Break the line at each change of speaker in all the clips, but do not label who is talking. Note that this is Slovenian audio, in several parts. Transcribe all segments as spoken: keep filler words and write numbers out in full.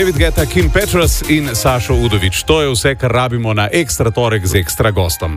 David Guetta, Kim Petras in Sašo Udovič. To je vse, kar rabimo na Ekstra torek z ekstra gostom.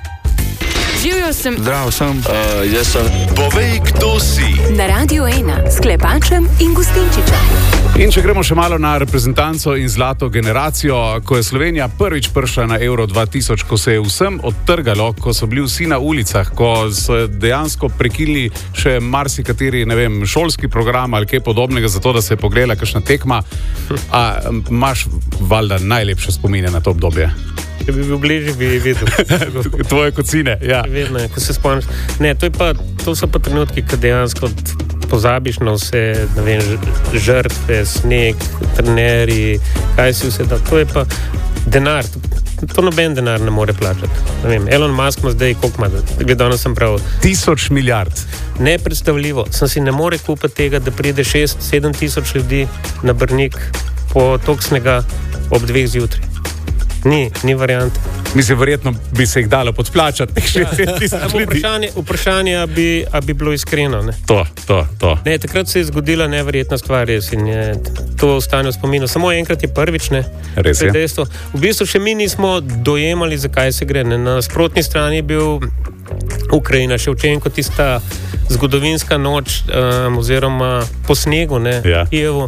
Živjo sem.
Zdravo sem.
Uh, jaz sem.
Povej, kdo si.
Na Radiu ena s Klepačem in Gustinčičem.
In če gremo še malo na reprezentanco in zlato generacijo, ko je Slovenija prvič prišla na Euro dva tisoč, ko se je vsem odtrgalo, ko so bili vsi na ulicah, ko so dejansko prekinili še marsikateri, ne vem, šolski program ali kaj podobnega, zato da se je pogledala kakšna tekma. A imaš valjda najlepše spomine na to obdobje?
Če bi bil bližje, bi videl.
Tvoje kocine, ja.
Vedno, ko se spomniš. Ne, to, je pa, to so pa trenutki, ko dejansko pozabiš na vse, ne vem, žrtve, sneg, trenerji, kaj si vse da. To je pa denar. To, to noben denar ne more plačati. Ne vem, Elon Musk ima zdaj, koliko ima, gledano sem prav.
Tisoč milijard.
Nepredstavljivo. Sem si ne more kupiti tega, da pride šest, sedem tisoč ljudi na Brnik po tok snega ob dveh zjutraj. Ni, ni variante.
Mislim, verjetno bi se jih dalo podplačati.
Ja, vprašanje, vprašanje a, bi, a bi bilo iskreno. Ne?
To, to, to.
Ne, takrat se je zgodila neverjetna stvar, res, in je to ostane v spominu. Samo enkrat je prvič, ne?
Res je.
Dejstvo. V bistvu še mi nismo dojemali, zakaj se gre. Ne? Na sprotni strani je bil Ukrajina, Ševčenko, tista zgodovinska noč um, oziroma po snegu, ne,
ja.
Kijevu.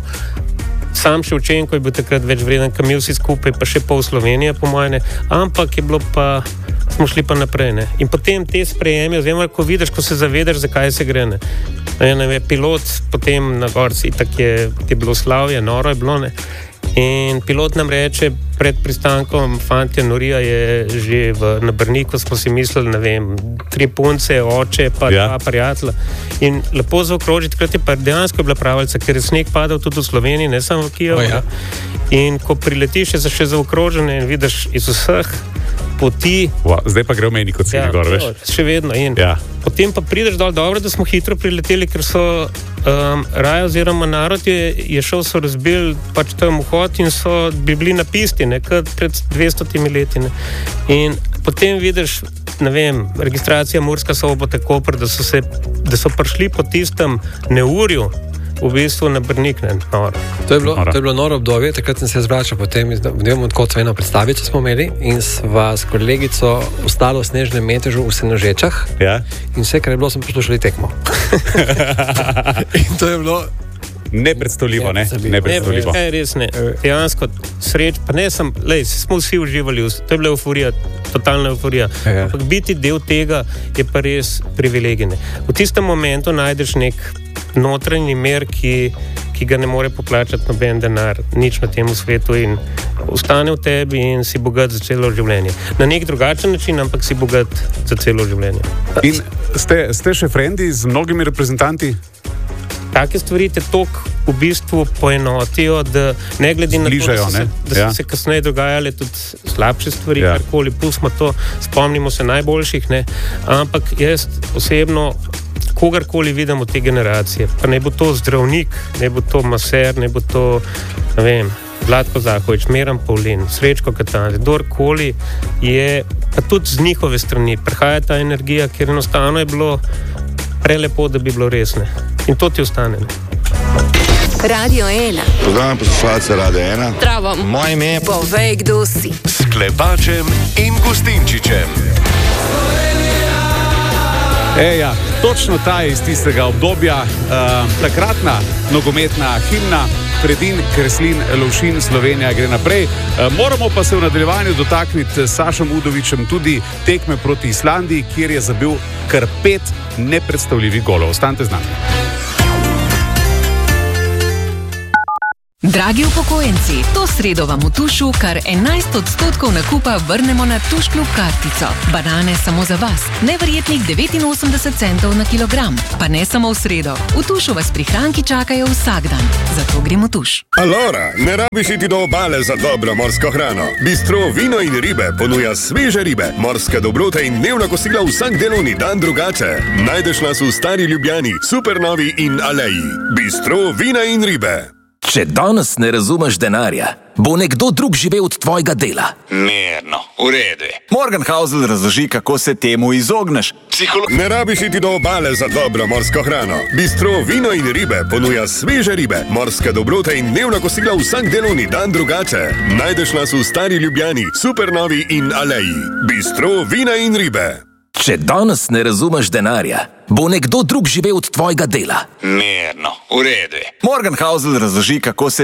Sam Ševčenko je bil takrat več vreden, kam mi vsi skupaj, pa še pol Slovenije, po mojem, ampak je bilo pa, smo šli pa naprej. Ne? In potem te sprejemi, oziroma, ko vidiš, ko se zavedaš, zakaj se gre. Ne? Ne, ne, pilot, potem na gorci, tako je, je bilo slavje, noro je bilo. Ne? In pilot nam reče pred pristankom, fantje, Norija je že v, na Brniku, smo si mislili, ne vem, tri punce, oče, pa
ja.
dva prijatelja. In lepo zaokrožiti, takrat je pa dejansko je bila pravica, ker je sneg padal tudi v Sloveniji, ne samo v Kijevu.
Ja.
In ko priletiš, je še zaokrožene in vidiš iz vseh poti.
Wow, zdaj pa gre v meni kot si
ja,
gor, veš?
Še vedno. In
ja.
Potem pa prideš dol, dobro, da smo hitro prileteli, ker so um, raje oziroma narod je, je šel, so razbili pač tam vhod in so bi bili na pisti, ne, kot pred dvestotimi leti. Ne. In potem vidiš, ne vem, registracija Murska Sobota, Koper, da so, se, da so prišli po tistem neurju v bistvu na Brnik, ne, noro.
To je bilo, to je bilo noro obdobje, takrat sem se zvračal potem, ne vem, odkot so eno predstavico smo imeli in sva s kolegico ostalo v snežnem metežu v Senožečah
ja.
In vse, kar je bilo, smo poslušali tekmo. In to je bilo
nepredstavljivo, ne? Nepredstavljivo.
Ne, res ne. Dejansko sreč, pa ne sem, lej, smo vsi uživali, to je bila euforija, totalna euforija.
Ja.
Ampak biti del tega je pa res privilegij. V tistem momentu najdeš nek notranji mer, ki, ki ga ne more poplačati noben denar, nič na tem svetu in ostane v tebi in si bogat za celo življenje. Na nek drugačen način, ampak si bogat za celo življenje.
In ste, ste še frendi z mnogimi reprezentanti?
Take stvari te toliko v bistvu poenotijo, da ne glede na to, da so, se, da so ja. se kasneje dogajale tudi slabše stvari, ja. karkoli, pustimo to, spomnimo se najboljših, ne, ampak jaz osebno kogarkoli vidim od te generacije, pa ne bo to zdravnik, ne bo to maser, ne bo to, ne vem, Vlatko Zahovič, Miran Pavlin, Srečko Katanec, kdorkoli je, pa tudi z njihove strani prihaja ta energija, ker enostavno je bilo prelepo, da bi bilo resne. In to ti ostane. Ne?
Radio ena.
Pozdravljam poslušalce Radio ena.
Zdravo.
Moje ime je
Povej, kdo si.
S Klepačem in Gustinčičem.
Eja, točno ta je iz tistega obdobja, uh, takratna nogometna himna, Predin, Kreslin, Lovšin, Slovenija gre naprej. Uh, moramo pa se v nadaljevanju dotakniti s Sašom Udovičem tudi tekme proti Islandiji, kjer je zabil kar pet nepredstavljivih golov. Ostanite z nami.
Dragi upokojenci, to sredo vam v Tušu kar enajst odstotkov nakupa vrnemo na Tuš klub kartico. Banane samo za vas, neverjetnih devetinosemdeset centov na kilogram. Pa ne samo v sredo, v Tušu vas prihranki čakajo vsak dan. Zato gremo v Tuš.
Alora, ne rabiš iti do obale za dobro morsko hrano. Bistro Vino in ribe ponuja sveže ribe, morske dobrote in dnevna kosila vsak delovni dan drugače. Najdeš nas v Stari Ljubljani, Supernovi in Aleji. Bistro Vina in ribe.
Če danes ne razumeš denarja, bo nekdo drug živel od tvojega dela.
Mirno, v redu.
Morgenhausl razloži, kako se temu izogneš.
Psiholo... Ne rabiš iti do obale za dobro morsko hrano. Bistro Vino in ribe ponuja sveže ribe, morske dobrote in dnevna kosila vsak delovni dan drugače. Najdeš nas v Stari Ljubljani, Supernovi in Aleji. Bistro Vina in ribe.
Če danes ne razumeš denarja, bo nekdo drug živel od tvojega dela.
Mirno, v redu.
Morgenhausl razloži, kako se